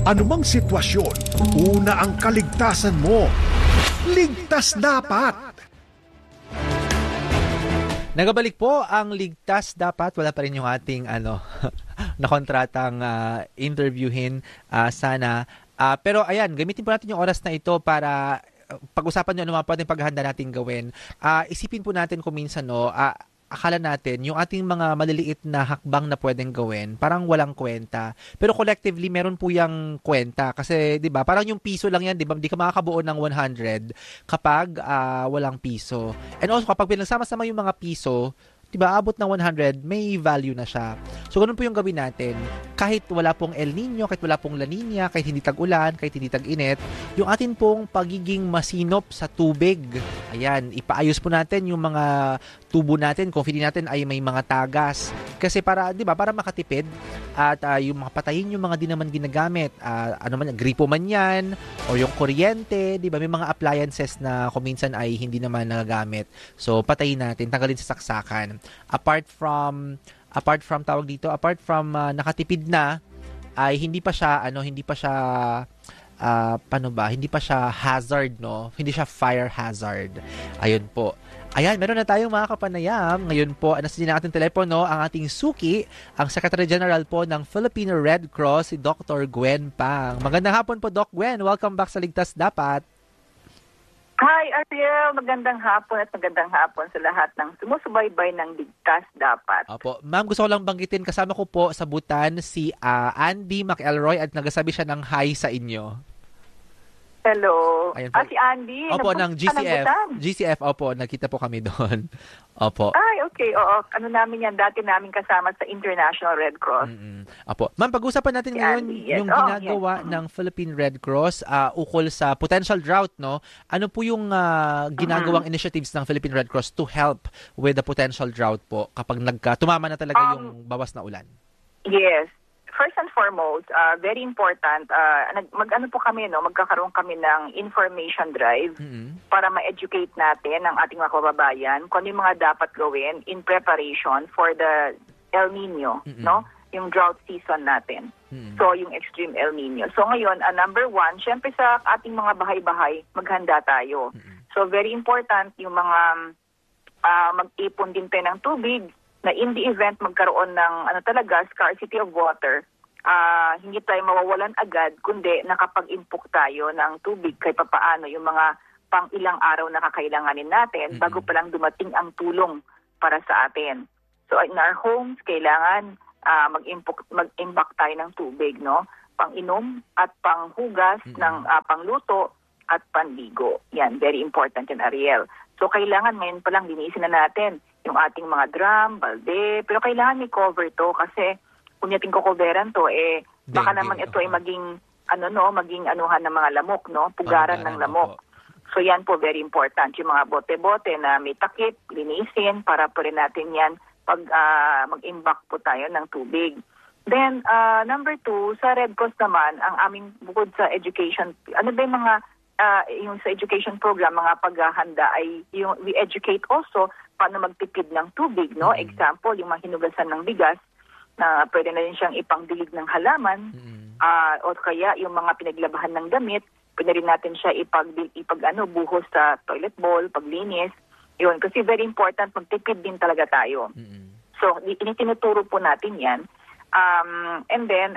Anumang sitwasyon, una ang kaligtasan mo. Ligtas Dapat! Nagabalik po ang Ligtas Dapat. Wala pa rin yung ating nakontratang interviewin sana. Pero ayan, gamitin po natin yung oras na ito para pag-usapan nyo ano mga pwedeng paghahanda natin gawin. Isipin po natin kung minsan, akala natin yung ating mga maliliit na hakbang na pwedeng gawin, parang walang kwenta. Pero collectively, meron po yung kwenta. Kasi, di ba, parang yung piso lang yan, di ba? Hindi ka makakabuo ng 100 kapag walang piso. And also, kapag pinagsama-sama yung mga piso, di ba, abot ng 100, may value na siya. So, ganun po yung gawin natin. Kahit wala pong El Nino, kahit wala pong La Nina, kahit hindi tag-ulan, kahit hindi tag-init, yung atin pong pagiging masinop sa tubig. Ayan, ipaayos po natin yung mga tubo natin, kung feeling natin ay may mga tagas. Kasi para, di ba, para makatipid at yung mga patayin yung mga di naman ginagamit. Ano man, gripo man yan, o yung kuryente, di ba, may mga appliances na kung minsan ay hindi naman nagagamit. So, patayin natin, tanggalin sa saksakan. Apart from nakatipid na, ay hindi pa siya hazard, no? Hindi siya fire hazard. Ayun po. Ayan, meron na tayong mga kapanayam. Ngayon po, nasa din ating telepono ang ating suki, ang Secretary General po ng Filipino Red Cross, si Dr. Gwen Pang. Magandang hapon po, Doc Gwen. Welcome back sa Ligtas Dapat. Hi, Ariel. Magandang hapon at magandang hapon sa lahat ng sumusubaybay ng Ligtas Dapat. Opo. Ma'am, gusto ko lang banggitin, kasama ko po sa Butan si Andy McElroy at nagasabi siya ng hi sa inyo. Hello. Ayun po. Si Andy. Opo, ng GCF. GCF, opo. Nakita po kami doon. Opo. Ay, okay. Oo. Ano namin yan? Dati namin kasama sa International Red Cross. Opo. Ma'am, pag-usapan natin ngayon yung ginagawa ng Philippine Red Cross ukol sa potential drought, no? Ano po yung ginagawang initiatives ng Philippine Red Cross to help with the potential drought po kapag tumama na talaga yung bawas na ulan? Yes. First and foremost, very important, magkakaroon kami ng information drive para ma-educate natin ang ating mga kababayan kung ano yung mga dapat gawin in preparation for the El Nino, no? Yung drought season natin. So, yung extreme El Nino. So, ngayon, number one, syempre sa ating mga bahay-bahay, maghanda tayo. So, very important yung mga mag-ipon din tayo ng tubig, na in the event magkaroon ng scarcity of water, hindi tayo mawawalan agad, kundi nakapag-impok tayo ng tubig kahit papaano yung mga pang ilang araw na kakailanganin natin bago pa lang dumating ang tulong para sa atin. So in our homes, kailangan mag-imbak tayo ng tubig, no? Pang-inom at panghugas ng pangluto at panligo. Yan, very important yan, Ariel. So kailangan ngayon pa lang linisin na natin yung ating mga drum, balde, pero kailangan may cover to kasi kung yating kukoveran to, baka naman ito ay maging anuhan ng mga lamok, no? Pugaran ng lamok. So yan po, very important. Yung mga bote-bote na may takip, linisin, para po rin natin yan pag mag-imbak po tayo ng tubig. Then, number 2, sa Red Cross naman, ang aming bukod sa education, ano ba yung mga yung sa education program, mga paghahanda ay yung we educate also paano magtipid ng tubig, no? Example, yung mga hinugasan ng bigas na pwede na rin siyang ipangdilig ng halaman o kaya yung mga pinaglabahan ng damit, pwede rin natin siya buhos sa toilet bowl, paglinis. Yun, kasi very important, magtipid din talaga tayo. So, tinuturo po natin yan. And then,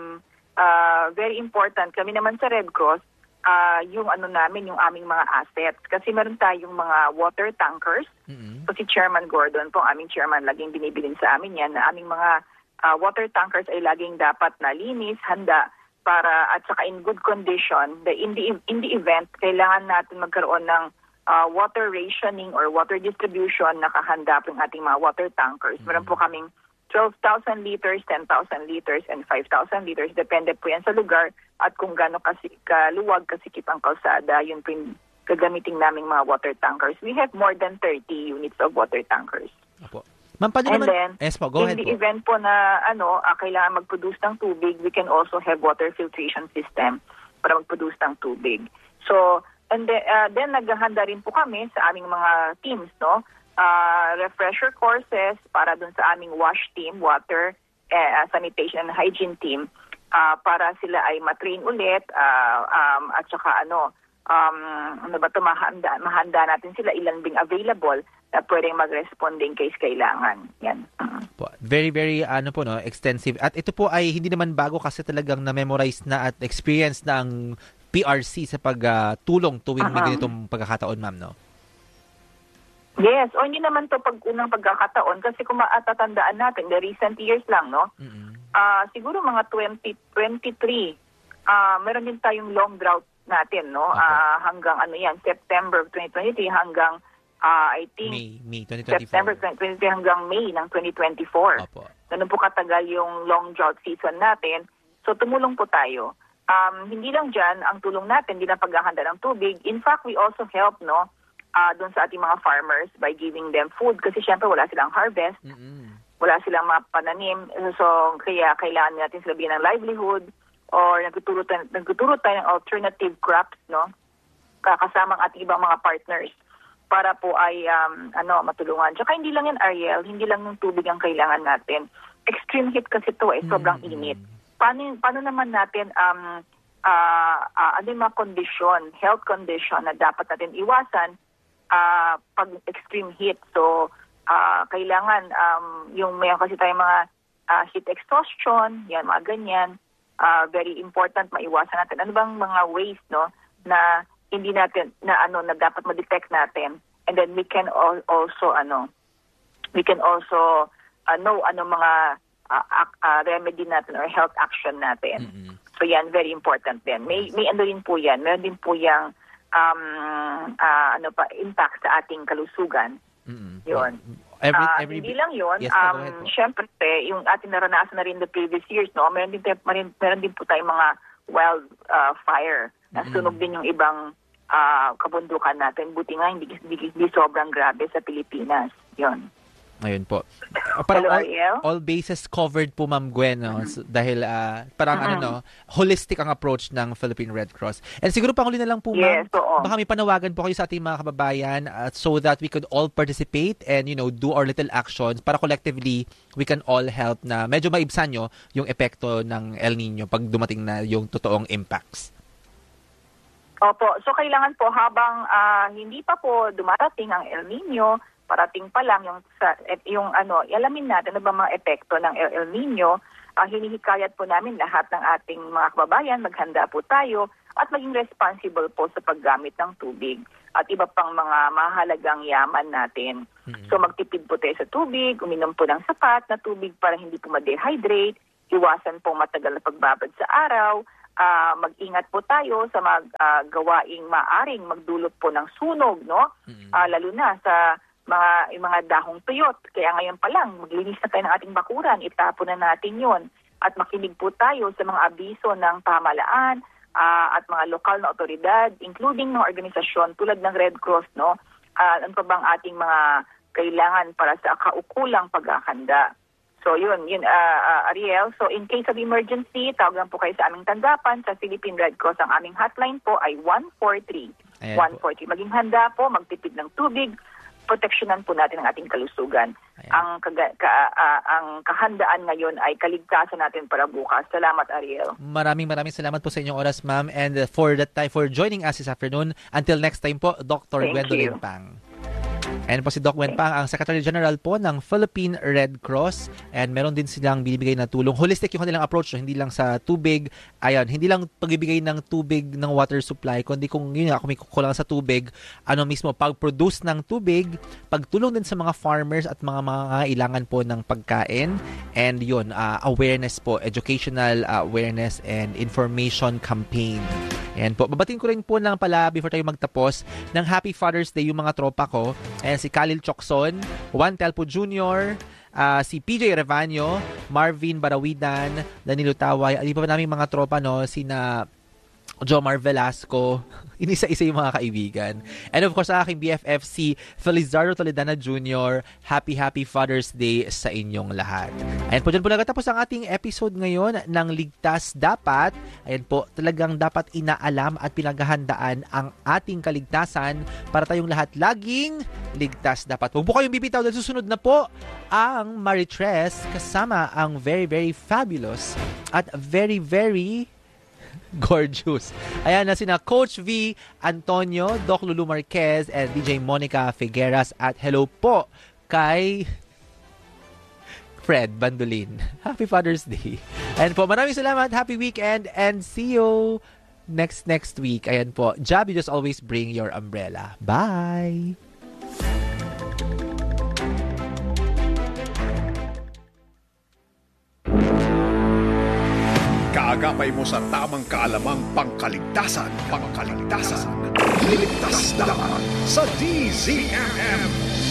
very important, kami naman sa Red Cross, yung yung aming mga assets. Kasi meron tayong mga water tankers. So si Chairman Gordon po, aming chairman, laging binibilin sa amin yan na aming mga water tankers ay laging dapat na linis, handa, para at saka in good condition. In the event, kailangan natin magkaroon ng water rationing or water distribution, nakahanda po yung ating mga water tankers. Meron po kaming 12,000 liters, 10,000 liters, and 5,000 liters. Depende po yan sa lugar at kung gaano kaluwag, kasikip ang kalsada, yun po yung gagamitin naming mga water tankers. We have more than 30 units of water tankers. Apo. Ma'am, paano and naman? Then, yes po, go ahead in the po. event po na kailangan mag-produce ng tubig, we can also have water filtration system para mag-produce ng tubig. So, and then naghahanda rin po kami sa aming mga teams, no? Refresher courses para dun sa aming wash team, water, sanitation and hygiene team. para sila ay matrain ulit at saka mahanda natin sila ilan bing available na pwedeng mag-respond in case kailangan. Yan. Very, very extensive. At ito po ay hindi naman bago kasi talagang na-memorize na at experience na ang PRC sa pagtulong tuwing may ganitong pagkakataon, ma'am, no? Yes, o hindi naman to unang pagkakataon kasi kung matatandaan natin, the recent years lang, no? Siguro mga 2023, meron din tayong long drought natin, no? Hanggang September 2023 hanggang I think May 2024. September 2023 hanggang May ng 2024. Opo. Ganun po katagal yung long drought season natin. So tumulong po tayo. Hindi lang dyan ang tulong natin, hindi na paghahanda ng tubig. In fact, we also help, no? Doon sa ating mga farmers by giving them food kasi syempre wala silang harvest, wala silang mga pananim, so kaya kailangan natin sila bigyan ng livelihood or nagtuturo tayo ng alternative crops, no, kasama ang ating ibang mga partners para po ay matulungan. Tsaka hindi lang yan, Ariel, hindi lang yung tubig ang kailangan natin. Extreme heat kasi ito sobrang init. Paano naman natin yung mga condition, health condition na dapat natin iwasan pag extreme heat. So, kailangan yung mayroon kasi tayong mga heat exhaustion, yan, mga ganyan. Very important, maiwasan natin. Ano bang mga ways, no, na hindi natin, na dapat ma-detect natin. And then we can also know mga remedy natin or health action natin. So yan, very important din. May din po yan. Meron din po yung impact sa ating kalusugan. Yun. Hindi lang yun. Yes, syempre, yung ating naranasan na rin the previous years, no? Meron din po tayong mga wild fire. Nasunog din yung ibang kabundukan natin. Buti nga, hindi sobrang grabe sa Pilipinas. Yun. Ayun po. Parang all bases covered po, Ma'am Gwen, no? Dahil parang holistic ang approach ng Philippine Red Cross. And siguro panghuli na lang po, Ma'am, baka may panawagan po kayo sa ating mga kababayan so that we could all participate and do our little actions para collectively we can all help na medyo maibsan yung epekto ng El Nino pag dumating na yung totoong impacts. Opo. So kailangan po habang hindi pa po dumarating ang El Nino, parating pa lang alamin natin ano ba mga epekto ng El Nino. Hinihikayat po namin lahat ng ating mga kababayan, maghanda po tayo at maging responsible po sa paggamit ng tubig at iba pang mga mahalagang yaman natin. So magtipid po tayo sa tubig, uminom po ng sapat na tubig para hindi po ma-dehydrate, iwasan po matagal na pagbabad sa araw, mag-ingat po tayo sa gawaing maaring magdulot po ng sunog, no? Lalo na sa mga dahong tuyot. Kaya ngayon pa lang, maglinis na tayo ng ating bakuran, itapon na natin yon. At makinig po tayo sa mga abiso ng pamahalaan at mga lokal na otoridad, including ng organisasyon tulad ng Red Cross, no? Ano pa bang ating mga kailangan para sa kaukulang paghahanda. So yun, Ariel. So in case of emergency, tawagan po kayo sa aming tanggapan sa Philippine Red Cross. Ang aming hotline po ay 143. 143. Maging handa po, magtipid ng tubig, proteksyonan po natin ang ating kalusugan. Ang kahandaan ngayon ay kaligtasan natin para bukas. Salamat, Ariel. Maraming salamat po sa inyong oras, ma'am, and for joining us this afternoon. Until next time po, Dr. Gwendolyn Pang. Ayan po si Doc Gwen Pang, ang Secretary General po ng Philippine Red Cross, and meron din silang binibigay na tulong. Holistic yung kanilang approach, hindi lang sa tubig, hindi lang pagbibigay ng tubig ng water supply, kundi kung may kukulang sa tubig, mismo pag-produce ng tubig, pagtulong din sa mga farmers at mga ilangan po ng pagkain, and yun, awareness po, educational awareness and information campaign. Ayan po. Babatiin ko rin po lang pala before tayo magtapos ng Happy Father's Day yung mga tropa ko. Ayan, si Khalil Chocson, Juan Telpo Jr., si PJ Revaño, Marvin Barawidan, Danilo Taway, at iba pa namin mga tropa, no, sina Jomar Velasco, inisa-isa yung mga kaibigan. And of course, ang aking BFF si Felizardo Toledana Jr., happy Father's Day sa inyong lahat. Ayan po, dyan po nagatapos ang ating episode ngayon ng Ligtas Dapat. Ayan po, talagang dapat inaalam at pinaghahandaan ang ating kaligtasan para tayong lahat laging ligtas dapat. Huwag po kayong bibitaw dahil susunod na po ang Maritres kasama ang very fabulous at very gorgeous. Ayan na sina Coach V. Antonio, Doc Lulu Marquez, and DJ Monica Figueras. At hello po kay Fred Bandolin. Happy Father's Day. Ayan po, maraming salamat. Happy weekend and see you next week. Ayan po. Javi, just always bring your umbrella. Bye! Kaagapay mo sa tamang kaalamang pangkaligtasan. Ligtas dapat sa DZMM.